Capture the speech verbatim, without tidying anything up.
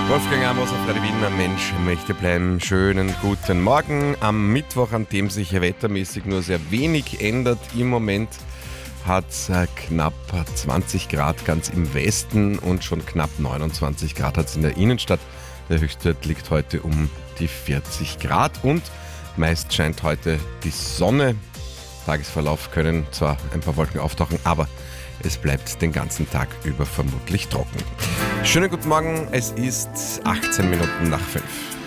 Wolfgang Amos auf Radio Wien, ein Mensch möchte bleiben. Schönen guten Morgen am Mittwoch, an dem sich wettermäßig nur sehr wenig ändert. Im Moment hat es knapp zwanzig Grad ganz im Westen und schon knapp neunundzwanzig Grad hat es in der Innenstadt. Der Höchstwert liegt heute um die vierzig Grad und meist scheint heute die Sonne. Tagesverlauf können zwar ein paar Wolken auftauchen, aber es bleibt den ganzen Tag über vermutlich trocken. Schönen guten Morgen, es ist achtzehn Minuten nach fünf.